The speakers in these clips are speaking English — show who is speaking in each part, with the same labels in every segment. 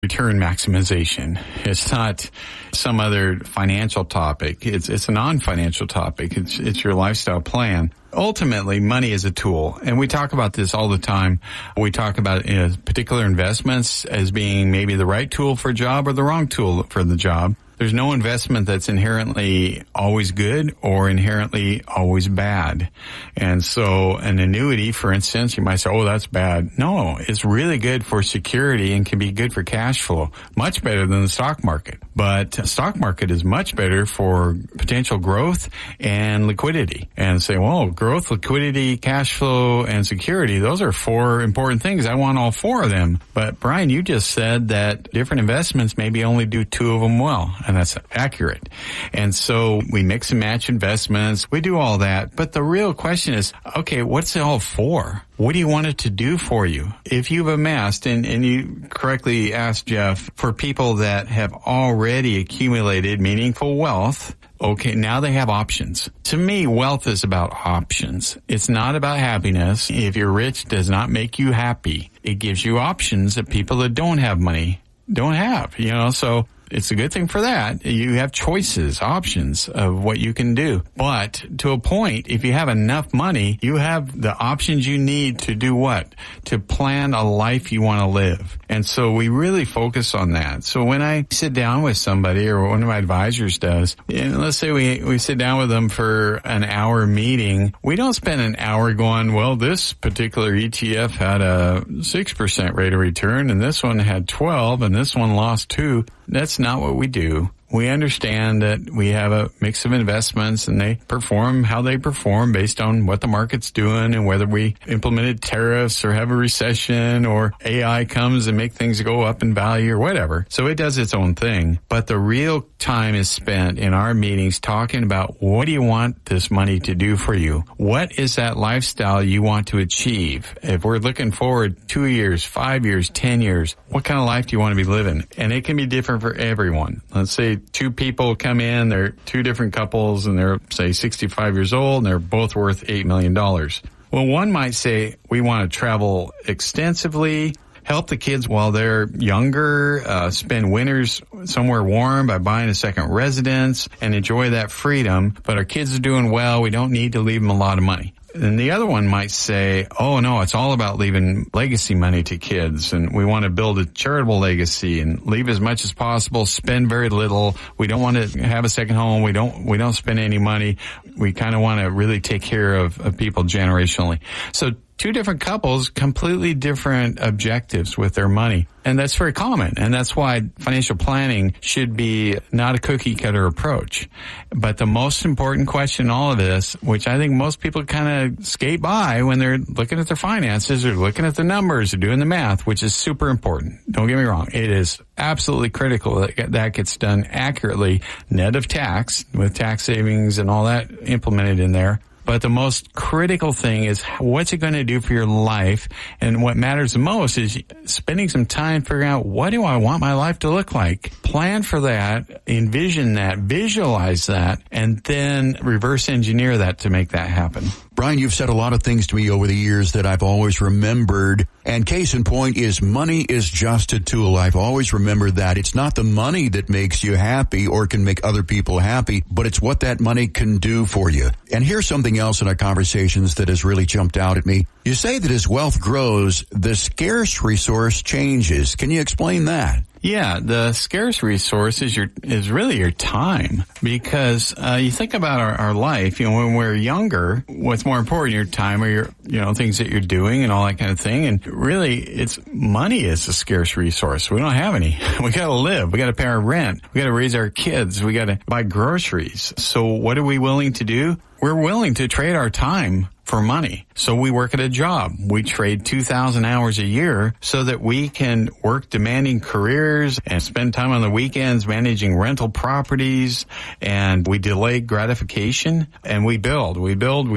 Speaker 1: return maximization. It's not some other financial topic. It's a non-financial topic. It's your lifestyle plan. Ultimately, money is a tool, and we talk about this all the time. We talk about particular investments as being maybe the right tool for a job or the wrong tool for the job. There's no investment that's inherently always good or inherently always bad. And so an annuity, for instance, you might say, oh, that's bad. No, it's really good for security and can be good for cash flow. Much better than the stock market. But the stock market is much better for potential growth and liquidity. And say, well, growth, liquidity, cash flow, and security, those are four important things. I want all four of them. But Brian, you just said that different investments maybe only do two of them well. And that's accurate. And so we mix and match investments. We do all that. But the real question is, okay, what's it all for? What do you want it to do for you? If you've amassed, and you correctly asked, Jeff, for people that have already accumulated meaningful wealth, okay, now they have options. To me, wealth is about options. It's not about happiness. If you're rich, it does not make you happy. It gives you options that people that don't have money don't have, so it's a good thing for that. You have choices, options of what you can do. But to a point, if you have enough money, you have the options you need to do what? To plan a life you want to live. And so we really focus on that. So when I sit down with somebody, or one of my advisors does, and let's say we sit down with them for an hour meeting, we don't spend an hour going, well, this particular ETF had a 6% rate of return, and this one had 12, and this one lost 2. That's not what we do. We understand that we have a mix of investments and they perform how they perform based on what the market's doing and whether we implemented tariffs or have a recession or AI comes and make things go up in value or whatever. So it does its own thing. But the real time is spent in our meetings talking about what do you want this money to do for you? What is that lifestyle you want to achieve? If we're looking forward 2 years, 5 years, 10 years, what kind of life do you want to be living? And it can be different for everyone. Let's say 2 people come in, they're 2 different couples, and they're, say, 65 years old, and they're both worth $8 million. Well, one might say, we want to travel extensively, help the kids while they're younger, spend winters somewhere warm by buying a second residence, and enjoy that freedom. But our kids are doing well. We don't need to leave them a lot of money. And the other one might say, oh, no, it's all about leaving legacy money to kids, and we want to build a charitable legacy and leave as much as possible, spend very little. We don't want to have a second home. We don't spend any money. We kind of want to really take care of people generationally. So 2 different couples, completely different objectives with their money. And that's very common. And that's why financial planning should be not a cookie cutter approach. But the most important question in all of this, which I think most people kind of skate by when they're looking at their finances or looking at the numbers or doing the math, which is super important. Don't get me wrong. It is absolutely critical that that gets done accurately, net of tax, with tax savings and all that implemented in there. But the most critical thing is what's it going to do for your life? And what matters the most is spending some time figuring out, what do I want my life to look like? Plan for that, envision that, visualize that, and then reverse engineer that to make that happen.
Speaker 2: Brian, you've said a lot of things to me over the years that I've always remembered. And case in point is money is just a tool. I've always remembered that. It's not the money that makes you happy or can make other people happy, but it's what that money can do for you. And here's something else in our conversations that has really jumped out at me. You say that as wealth grows, the scarce resource changes. Can you explain that?
Speaker 1: Yeah, the scarce resource is really your time, because you think about our life. When we're younger, what's more important, your time or your things that you're doing and all that kind of thing. And really, it's money is a scarce resource. We don't have any. We got to live. We got to pay our rent. We got to raise our kids. We got to buy groceries. So what are we willing to do? We're willing to trade our time for money. So we work at a job. We trade 2,000 hours a year so that we can work demanding careers and spend time on the weekends managing rental properties, and we delay gratification, and we build, we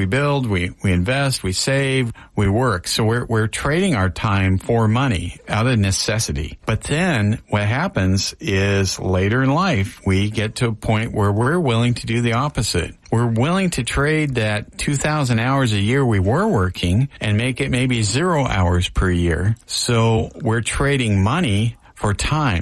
Speaker 1: invest, we save, we work. So we're trading our time for money out of necessity. But then what happens is later in life, we get to a point where we're willing to do the opposite. We're willing to trade that 2,000 hours a year we were working and make it maybe 0 hours per year. So we're trading money for time.